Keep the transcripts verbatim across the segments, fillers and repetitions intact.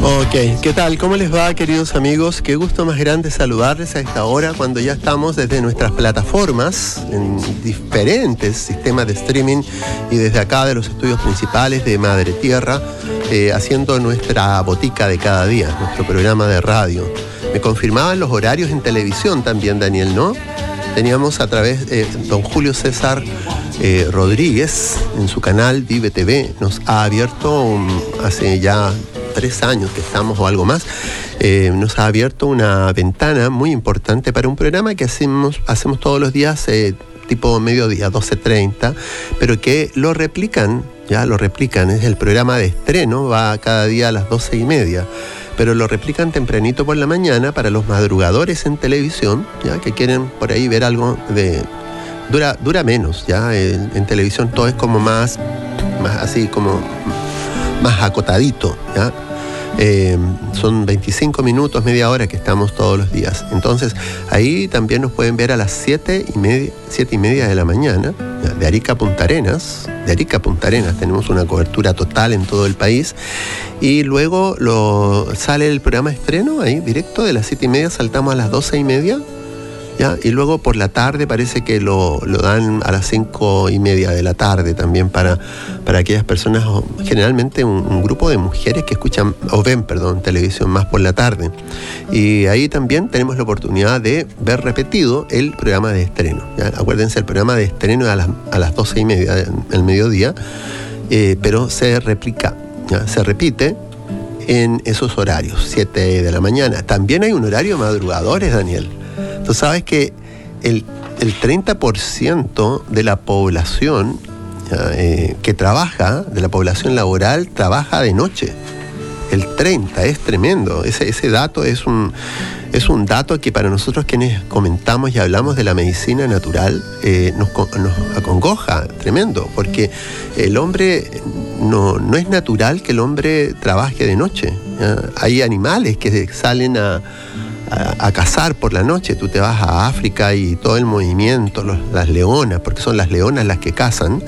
Ok, ¿qué tal? ¿Cómo les va, queridos amigos? Qué gusto más grande saludarles a esta hora cuando ya estamos desde nuestras plataformas en diferentes sistemas de streaming y desde acá de los estudios principales de Madre Tierra, eh, haciendo nuestra botica de cada día, nuestro programa de radio. Me confirmaban los horarios en televisión también, Daniel, ¿no? Teníamos a través de don Julio César eh, Rodríguez en su canal Vive T V, nos ha abierto un, hace ya tres años que estamos o algo más, eh, nos ha abierto una ventana muy importante para un programa que hacemos, hacemos todos los días, eh, tipo mediodía, doce treinta, pero que lo replican, ya lo replican, es el programa de estreno, va cada día a las doce y media, pero lo replican tempranito por la mañana para los madrugadores en televisión, ya que quieren por ahí ver algo de... Dura, dura menos, ya, en, en televisión todo es como más, más así como... más acotadito, ¿ya? Eh, son veinticinco minutos, media hora que estamos todos los días. Entonces, ahí también nos pueden ver a las siete y media, siete y media de la mañana, ¿ya? De Arica a Punta Arenas. De Arica a Punta Arenas tenemos una cobertura total en todo el país. Y luego lo, sale el programa de estreno, ahí directo, de las siete y media saltamos a las doce y media. ¿Ya? Y luego por la tarde parece que lo, lo dan a las cinco y media de la tarde también para, para aquellas personas, generalmente un, un grupo de mujeres que escuchan, o ven, perdón, televisión más por la tarde. Y ahí también tenemos la oportunidad de ver repetido el programa de estreno, ¿ya? Acuérdense, el programa de estreno es a las, a las doce y media del mediodía, eh, pero se replica, ¿ya? Se repite en esos horarios, siete de la mañana. También hay un horario de madrugadores, Daniel. Tú sabes que el, el treinta por ciento de la población eh, que trabaja, de la población laboral, trabaja de noche. El treinta, es tremendo. Ese, ese dato es un, es un dato que para nosotros quienes comentamos y hablamos de la medicina natural eh, nos, nos acongoja, tremendo, porque el hombre, no, no es natural que el hombre trabaje de noche. ¿Ya? Hay animales que salen a... A, a cazar por la noche. Tú te vas a África y todo el movimiento, los, las leonas, porque son las leonas las que cazan,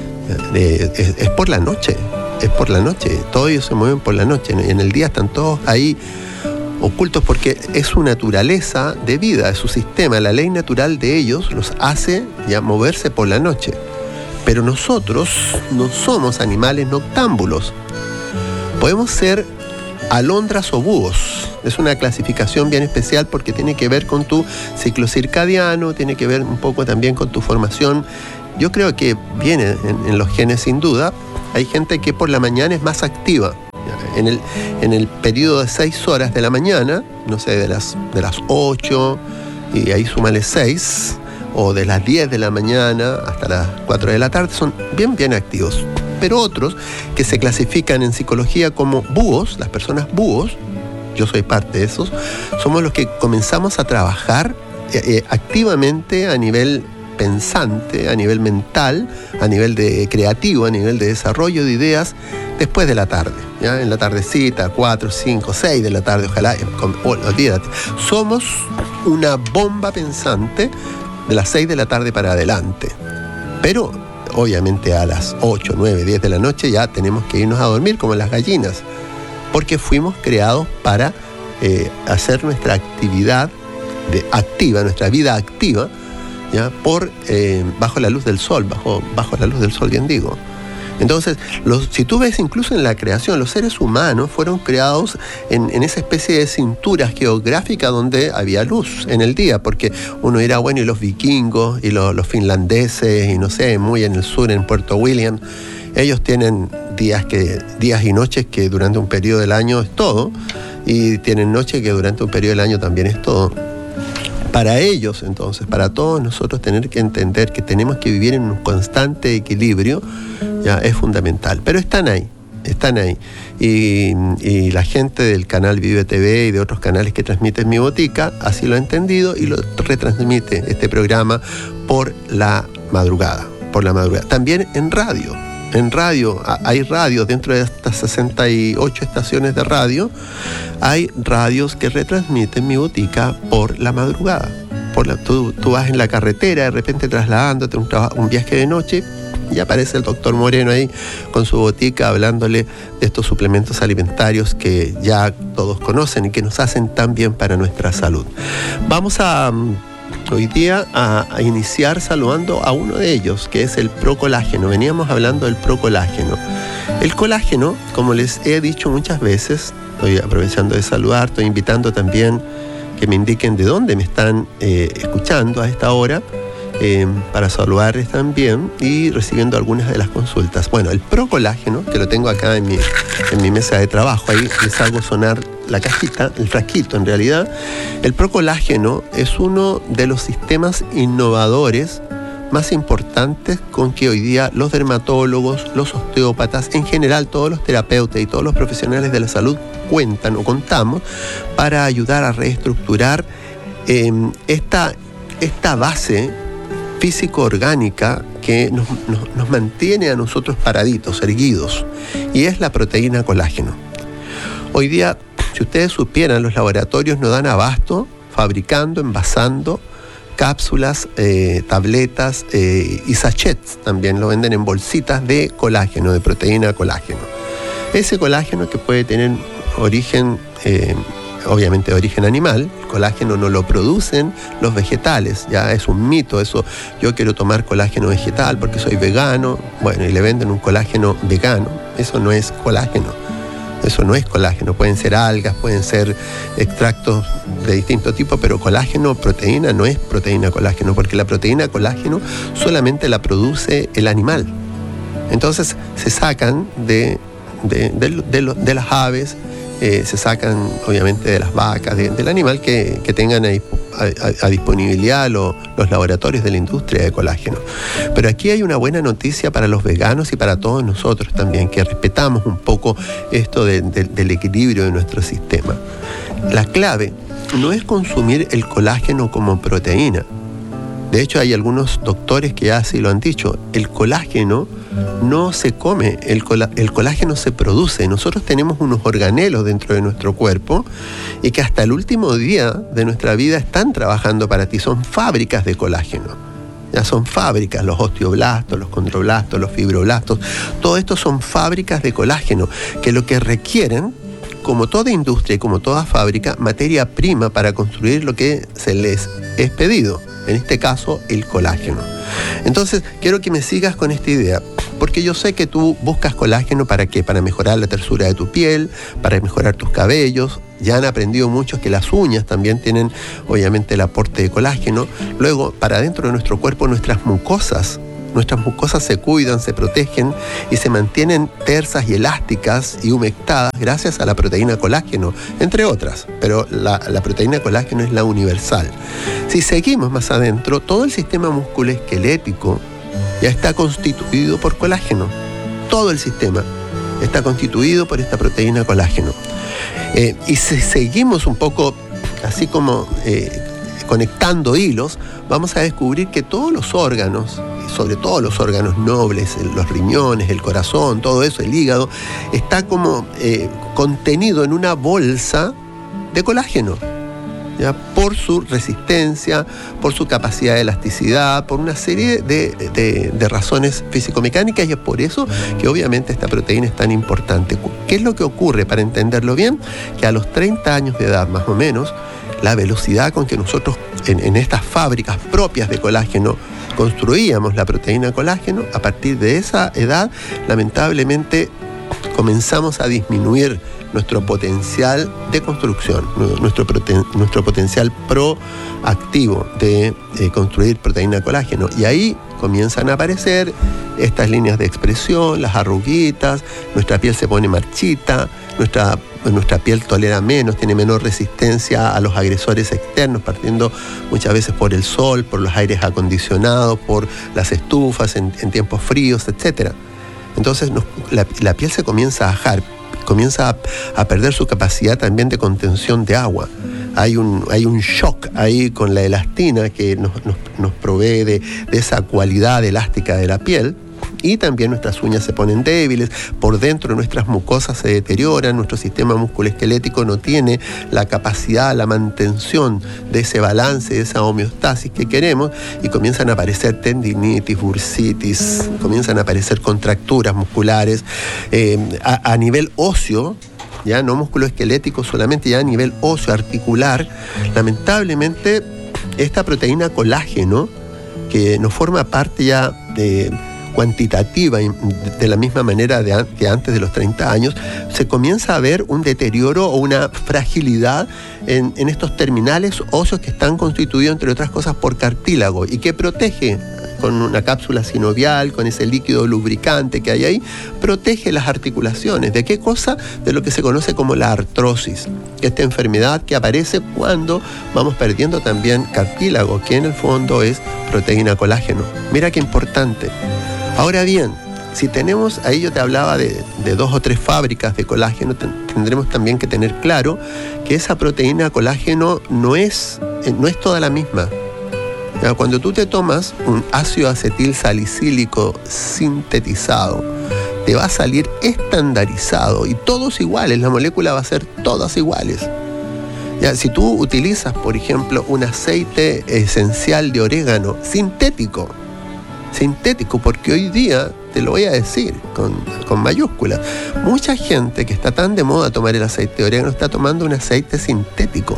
eh, es, es por la noche, es por la noche, todos ellos se mueven por la noche, en el día están todos ahí ocultos porque es su naturaleza de vida, es su sistema, la ley natural de ellos los hace ya moverse por la noche. Pero nosotros no somos animales noctámbulos, podemos ser alondras o búhos. Es una clasificación bien especial porque tiene que ver con tu ciclo circadiano, tiene que ver un poco también con tu formación. Yo creo que viene en, en los genes sin duda. Hay gente que por la mañana es más activa. En el, en el periodo de seis horas de la mañana, no sé, de las, de las ocho, y ahí súmale seis, o de las diez de la mañana hasta las cuatro de la tarde, son bien, bien activos. Pero otros que se clasifican en psicología como búhos, las personas búhos, yo soy parte de esos, somos los que comenzamos a trabajar eh, eh, activamente a nivel pensante, a nivel mental, a nivel de creativo, a nivel de desarrollo de ideas después de la tarde, ¿ya? En la tardecita, cuatro, cinco, seis de la tarde, ojalá, oh, olvídate. Somos una bomba pensante de las seis de la tarde para adelante. Pero obviamente a las ocho, nueve, diez de la noche ya tenemos que irnos a dormir como las gallinas, porque fuimos creados para eh, hacer nuestra actividad de, activa, nuestra vida activa, ¿ya? Por, eh, bajo la luz del sol, bajo, bajo la luz del sol, bien digo. Entonces, los, si tú ves incluso en la creación, los seres humanos fueron creados en, en esa especie de cintura geográfica donde había luz en el día, porque uno era, bueno, y los vikingos, y los, los finlandeses, y no sé, muy en el sur, en Puerto William, ellos tienen días, que, días y noches que durante un periodo del año es todo, y tienen noches que durante un periodo del año también es todo. Para ellos, entonces, para todos nosotros tener que entender que tenemos que vivir en un constante equilibrio, ya es fundamental. Pero están ahí, están ahí. Y, y la gente del canal Vive T V y de otros canales que transmiten Mi Botica, así lo ha entendido y lo retransmite este programa por la madrugada, por la madrugada. También en radio. En radio, hay radios dentro de estas sesenta y ocho estaciones de radio, hay radios que retransmiten Mi Botica por la madrugada. Por la, tú, tú vas en la carretera, de repente trasladándote un, trabajo, un viaje de noche, Y aparece el doctor Moreno ahí con su botica hablándole de estos suplementos alimentarios que ya todos conocen y que nos hacen tan bien para nuestra salud. Vamos a hoy día a, a iniciar saludando a uno de ellos, que es el procolágeno. Veníamos hablando del procolágeno. El colágeno, como les he dicho muchas veces, estoy aprovechando de saludar, estoy invitando también que me indiquen de dónde me están eh, escuchando a esta hora, eh, para saludarles también y recibiendo algunas de las consultas. Bueno, el procolágeno, que lo tengo acá en mi, en mi mesa de trabajo, ahí les hago sonar la cajita, el frasquito en realidad. El procolágeno es uno de los sistemas innovadores más importantes con que hoy día los dermatólogos, los osteópatas, en general todos los terapeutas y todos los profesionales de la salud cuentan o contamos para ayudar a reestructurar eh, esta, esta base físico-orgánica que nos, nos, nos mantiene a nosotros paraditos, erguidos, y es la proteína colágeno. Hoy día, si ustedes supieran, los laboratorios nos dan abasto fabricando, envasando cápsulas, eh, tabletas eh, y sachets, también lo venden en bolsitas de colágeno, de proteína colágeno. Ese colágeno que puede tener origen, eh, obviamente de origen animal, el colágeno no lo producen los vegetales, ya es un mito eso, yo quiero tomar colágeno vegetal porque soy vegano, bueno, y le venden un colágeno vegano, eso no es colágeno. Eso no es colágeno, pueden ser algas, pueden ser extractos de distinto tipo, pero colágeno, proteína, no es proteína colágeno, porque la proteína colágeno solamente la produce el animal. Entonces se sacan de, de, de, de, de, de las aves, eh, se sacan obviamente de las vacas, de, del animal que, que tengan a, a, a disponibilidad lo, los laboratorios de la industria de colágeno. Pero aquí hay una buena noticia para los veganos y para todos nosotros también, que respetamos un poco esto de, de, del equilibrio de nuestro sistema. La clave no es consumir el colágeno como proteína. De hecho, hay algunos doctores que ya así lo han dicho. El colágeno no se come, el, colá, el colágeno se produce. Nosotros tenemos unos organelos dentro de nuestro cuerpo y que hasta el último día de nuestra vida están trabajando para ti. Son fábricas de colágeno. Ya son fábricas, los osteoblastos, los condroblastos, los fibroblastos. Todo esto son fábricas de colágeno que lo que requieren, como toda industria y como toda fábrica, materia prima para construir lo que se les es pedido. En este caso, el colágeno. Entonces, quiero que me sigas con esta idea, porque yo sé que tú buscas colágeno ¿para qué? Para mejorar la tersura de tu piel, para mejorar tus cabellos. Ya han aprendido muchos que las uñas también tienen, obviamente, el aporte de colágeno. Luego, para dentro de nuestro cuerpo, nuestras mucosas, nuestras mucosas se cuidan, se protegen y se mantienen tersas y elásticas y humectadas gracias a la proteína colágeno, entre otras. Pero la, la proteína colágeno es la universal. Si seguimos más adentro, todo el sistema musculoesquelético ya está constituido por colágeno. Todo el sistema está constituido por esta proteína colágeno. Eh, y si seguimos un poco así como eh, conectando hilos, vamos a descubrir que todos los órganos, sobre todo los órganos nobles, los riñones, el corazón, todo eso, el hígado, está como eh, contenido en una bolsa de colágeno, ¿ya? Por su resistencia, por su capacidad de elasticidad, por una serie de, de, de razones físico-mecánicas, y es por eso que obviamente esta proteína es tan importante. ¿Qué es lo que ocurre? Para entenderlo bien, que a los treinta años de edad más o menos, la velocidad con que nosotros en, en estas fábricas propias de colágeno construíamos la proteína colágeno, a partir de esa edad, lamentablemente, comenzamos a disminuir nuestro potencial de construcción, nuestro, nuestro potencial proactivo de eh, construir proteína colágeno. Y ahí comienzan a aparecer estas líneas de expresión, las arruguitas, nuestra piel se pone marchita, nuestra, nuestra piel tolera menos, tiene menor resistencia a los agresores externos, partiendo muchas veces por el sol, por los aires acondicionados, por las estufas en, en tiempos fríos, etcétera. Entonces nos, la, la piel se comienza a ajar, comienza a, a perder su capacidad también de contención de agua. Hay un, hay un shock ahí con la elastina que nos, nos, nos provee de, de esa cualidad elástica de la piel, y también nuestras uñas se ponen débiles, por dentro nuestras mucosas se deterioran, nuestro sistema musculoesquelético no tiene la capacidad, la mantención de ese balance, de esa homeostasis que queremos, y comienzan a aparecer tendinitis, bursitis, comienzan a aparecer contracturas musculares eh, a, a nivel óseo, ya no musculoesquelético solamente, ya a nivel óseo, articular. Lamentablemente esta proteína colágeno, que no forma parte ya de cuantitativa de la misma manera de, que antes de los treinta años, se comienza a ver un deterioro o una fragilidad en, en estos terminales óseos que están constituidos, entre otras cosas, por cartílago y que protege con una cápsula sinovial, con ese líquido lubricante que hay ahí, protege las articulaciones. ¿De qué cosa? De lo que se conoce como la artrosis, esta enfermedad que aparece cuando vamos perdiendo también cartílago, que en el fondo es proteína colágeno. Mira qué importante. Ahora bien, si tenemos, ahí yo te hablaba de, de dos o tres fábricas de colágeno, ten, tendremos también que tener claro que esa proteína colágeno no es, no es toda la misma. Cuando tú te tomas un ácido acetil salicílico sintetizado, te va a salir estandarizado y todos iguales, la molécula va a ser todas iguales. Ya, si tú utilizas, por ejemplo, un aceite esencial de orégano sintético, sintético, porque hoy día, te lo voy a decir con, con mayúsculas, mucha gente que está tan de moda tomar el aceite de orégano está tomando un aceite sintético.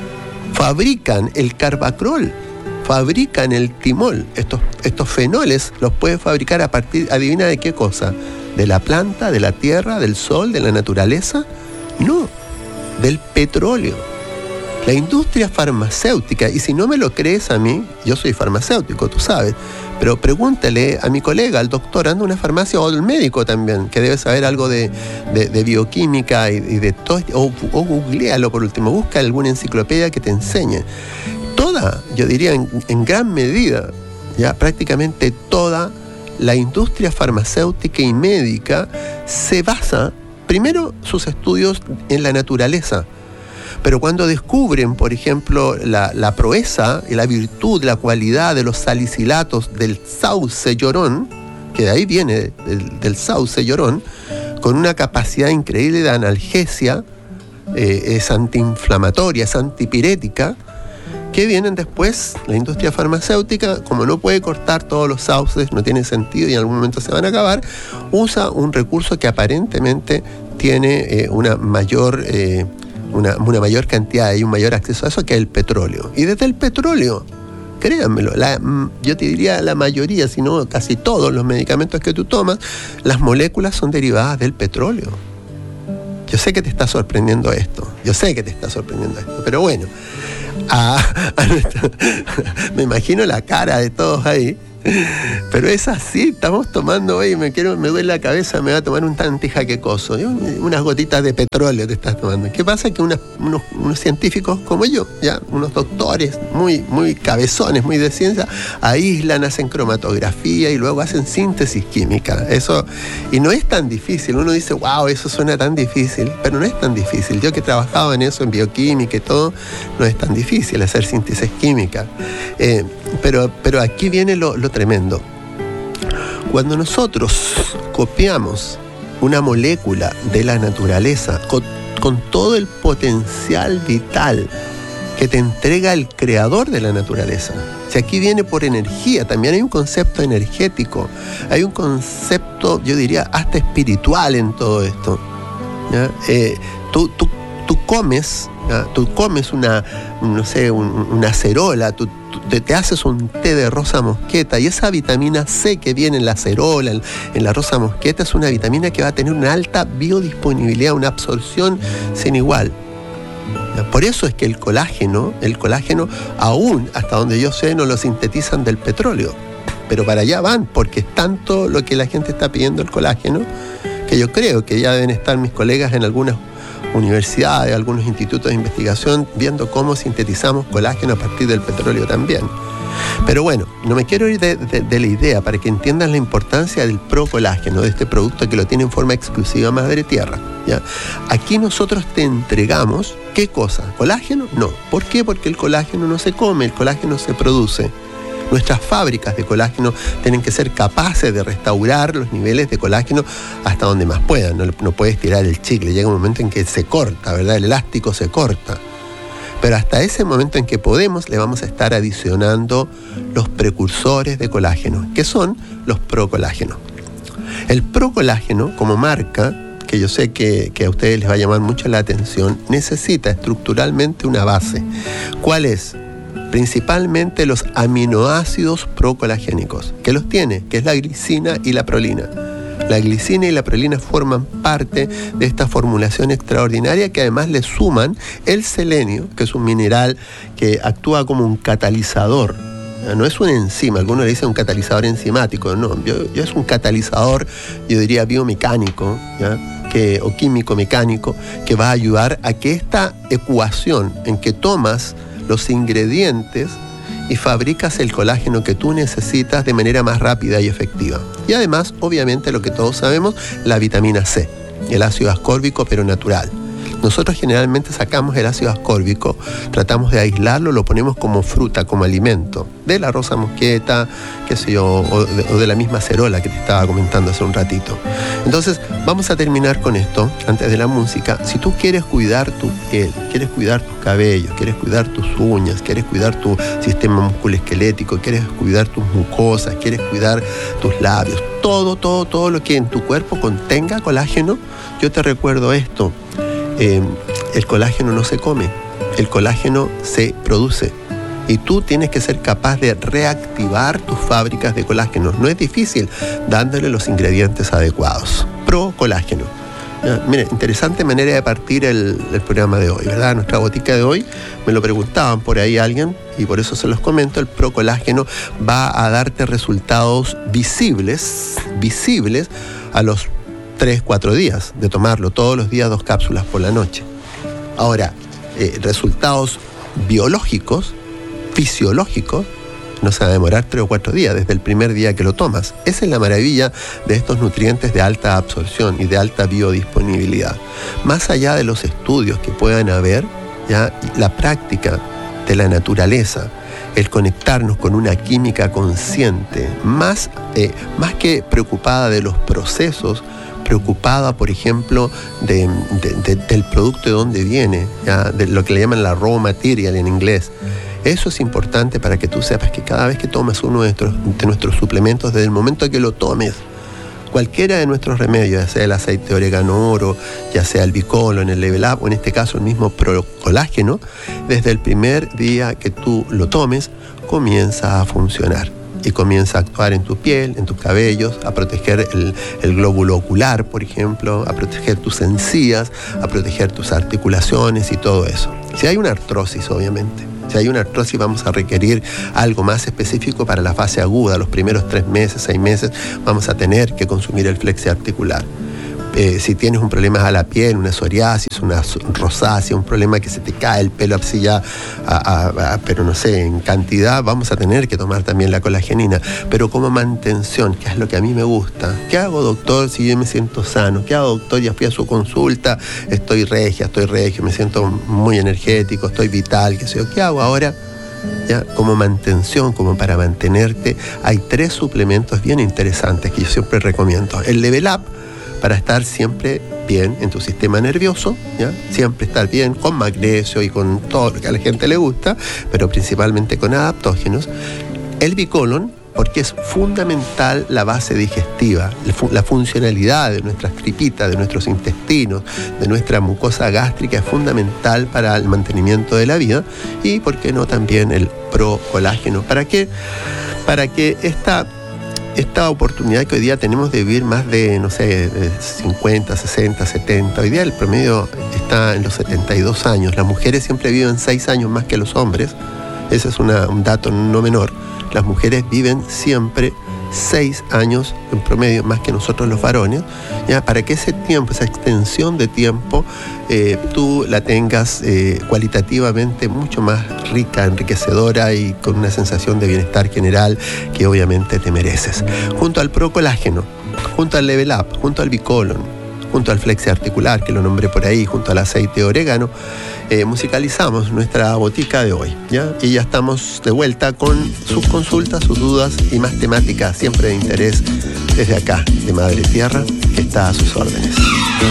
Fabrican el carbacrol, fabrican el timol. Estos, estos fenoles los pueden fabricar a partir, adivina de qué cosa, de la planta, de la tierra, del sol, de la naturaleza. No, del petróleo. La industria farmacéutica, y si no me lo crees a mí, yo soy farmacéutico, tú sabes, pero pregúntale a mi colega, al doctor, anda a una farmacia, o al médico también, que debe saber algo de, de, de bioquímica y, y de todo, o, o googlealo por último, busca alguna enciclopedia que te enseñe. Toda, yo diría en, en gran medida, ya prácticamente toda la industria farmacéutica y médica se basa, primero, sus estudios en la naturaleza. Pero cuando descubren, por ejemplo, la, la proeza y la virtud, la cualidad de los salicilatos del sauce llorón, que de ahí viene, del, del sauce llorón, con una capacidad increíble de analgesia, eh, es antiinflamatoria, es antipirética, que vienen después, la industria farmacéutica, como no puede cortar todos los sauces, no tiene sentido y en algún momento se van a acabar, usa un recurso que aparentemente tiene eh, una mayor... Eh, Una, una mayor cantidad y un mayor acceso a eso, que es el petróleo. Y desde el petróleo, créanmelo, la, yo te diría la mayoría, si no casi todos los medicamentos que tú tomas, las moléculas son derivadas del petróleo. Yo sé que te está sorprendiendo esto, yo sé que te está sorprendiendo esto, pero bueno, a, a nuestra, me imagino la cara de todos ahí. Pero es así, estamos tomando hoy, me quiero, me duele la cabeza, me va a tomar un tantijaquecoso, unas gotitas de petróleo te estás tomando. ¿Qué pasa? Que unas, unos, unos científicos como yo, ya, unos doctores muy, muy cabezones, muy de ciencia, aíslan, hacen cromatografía y luego hacen síntesis química. Eso, y no es tan difícil, uno dice, wow, eso suena tan difícil, pero no es tan difícil. Yo que he trabajado en eso, en bioquímica y todo, no es tan difícil hacer síntesis química. Eh, pero, pero aquí viene lo, lo tremendo. Cuando nosotros copiamos una molécula de la naturaleza con, con todo el potencial vital que te entrega el creador de la naturaleza, si aquí viene por energía, también hay un concepto energético, hay un concepto, yo diría, hasta espiritual en todo esto, ¿ya? Eh, tú, tú, tú comes, ¿ya? Tú comes una, no sé, un, una acerola, tú Te, te haces un té de rosa mosqueta y esa vitamina C que viene en la acerola, en, en la rosa mosqueta, es una vitamina que va a tener una alta biodisponibilidad, una absorción sin igual. Por eso es que el colágeno, el colágeno aún, hasta donde yo sé, no lo sintetizan del petróleo. Pero para allá van, porque es tanto lo que la gente está pidiendo el colágeno, que yo creo que ya deben estar mis colegas en algunas universidades, algunos institutos de investigación, viendo cómo sintetizamos colágeno a partir del petróleo también. Pero bueno, no me quiero ir de, de, de la idea, para que entiendan la importancia del procolágeno, de este producto que lo tiene en forma exclusiva Madre Tierra, ¿ya? Aquí nosotros te entregamos, ¿qué cosa? ¿Colágeno? No. ¿Por qué? Porque el colágeno no se come, el colágeno se produce. Nuestras fábricas de colágeno tienen que ser capaces de restaurar los niveles de colágeno hasta donde más puedan. No, no puedes tirar el chicle, llega un momento en que se corta, ¿verdad? El elástico se corta. Pero hasta ese momento en que podemos, le vamos a estar adicionando los precursores de colágeno, que son los procolágenos. El procolágeno, como marca, que yo sé que, que a ustedes les va a llamar mucho la atención, necesita estructuralmente una base. ¿Cuál es? Principalmente los aminoácidos procolagénicos, que los tiene, que es la glicina y la prolina. La glicina y la prolina forman parte de esta formulación extraordinaria que además le suman el selenio, que es un mineral que actúa como un catalizador. No es una enzima, algunos le dicen un catalizador enzimático, no, yo, yo es un catalizador, yo diría biomecánico, ¿ya? Que, o químico mecánico, que va a ayudar a que esta ecuación en que tomas los ingredientes y fabricas el colágeno que tú necesitas de manera más rápida y efectiva. Y además, obviamente, lo que todos sabemos, la vitamina C, el ácido ascórbico, pero natural. Nosotros generalmente sacamos el ácido ascórbico, tratamos de aislarlo, lo ponemos como fruta, como alimento, de la rosa mosqueta, qué sé yo, o de, o de la misma cerola que te estaba comentando hace un ratito. Entonces, vamos a terminar con esto, antes de la música. Si tú quieres cuidar tu piel, quieres cuidar tus cabellos, quieres cuidar tus uñas, quieres cuidar tu sistema musculoesquelético, quieres cuidar tus mucosas, quieres cuidar tus labios, todo, todo, todo lo que en tu cuerpo contenga colágeno, yo te recuerdo esto. Eh, el colágeno no se come, el colágeno se produce y tú tienes que ser capaz de reactivar tus fábricas de colágeno. No es difícil, dándole los ingredientes adecuados. Procolágeno. Ya, mire, interesante manera de partir el, el programa de hoy, ¿verdad? Nuestra botica de hoy, me lo preguntaban por ahí alguien y por eso se los comento. El procolágeno va a darte resultados visibles, visibles a los tres, cuatro días de tomarlo, todos los días dos cápsulas por la noche. Ahora, eh, resultados biológicos, fisiológicos, no se va a demorar tres o cuatro días desde el primer día que lo tomas. Esa es la maravilla de estos nutrientes de alta absorción y de alta biodisponibilidad. Más allá de los estudios que puedan haber, ya la práctica de la naturaleza, el conectarnos con una química consciente, más, eh, más que preocupada de los procesos, preocupada, por ejemplo, de, de, de, del producto de dónde viene, ¿ya? De lo que le llaman la raw material en inglés. Eso es importante para que tú sepas que cada vez que tomas uno de nuestros, de nuestros suplementos, desde el momento que lo tomes, cualquiera de nuestros remedios, ya sea el aceite de orégano oro, ya sea el Bicolon, el Level Up, o en este caso el mismo procolágeno, desde el primer día que tú lo tomes, comienza a funcionar. Y comienza a actuar en tu piel, en tus cabellos, a proteger el, el glóbulo ocular, por ejemplo, a proteger tus encías, a proteger tus articulaciones y todo eso. Si hay una artrosis, obviamente, si hay una artrosis vamos a requerir algo más específico para la fase aguda. Los primeros tres meses, seis meses, vamos a tener que consumir el flexi articular. Eh, si tienes un problema a la piel, una psoriasis, una rosácea, un problema que se te cae el pelo así ya, a, a, a, pero no sé, en cantidad, vamos a tener que tomar también la colagenina. Pero como mantención, que es lo que a mí me gusta. ¿Qué hago, doctor, si yo me siento sano? ¿Qué hago, doctor? Ya fui a su consulta, estoy regia, estoy regio, me siento muy energético, estoy vital, qué sé yo. ¿Qué hago ahora? Ya, como mantención, como para mantenerte, hay tres suplementos bien interesantes que yo siempre recomiendo. El Level Up, para estar siempre bien en tu sistema nervioso, ¿ya? Siempre estar bien con magnesio y con todo lo que a la gente le gusta, pero principalmente con adaptógenos. El Bicolon, porque es fundamental la base digestiva, la funcionalidad de nuestras tripitas, de nuestros intestinos, de nuestra mucosa gástrica es fundamental para el mantenimiento de la vida. Y, ¿por qué no, también el procolágeno? ¿Para qué? Para que esta... Esta oportunidad que hoy día tenemos de vivir más de, no sé, de cincuenta, sesenta, setenta. Hoy día el promedio está en los setenta y dos años. Las mujeres siempre viven seis años más que los hombres. Ese es una, un dato no menor. Las mujeres viven siempre seis años en promedio más que nosotros los varones, ya, para que ese tiempo, esa extensión de tiempo, eh, tú la tengas eh, cualitativamente mucho más rica, enriquecedora y con una sensación de bienestar general que obviamente te mereces. Junto al procolágeno, junto al Level Up, junto al Bicolon, junto al flexi articular, que lo nombré por ahí, junto al aceite de orégano, eh, musicalizamos nuestra botica de hoy, ¿ya? Y ya estamos de vuelta con sus consultas, sus dudas y más temáticas siempre de interés desde acá, de Madre Tierra, que está a sus órdenes.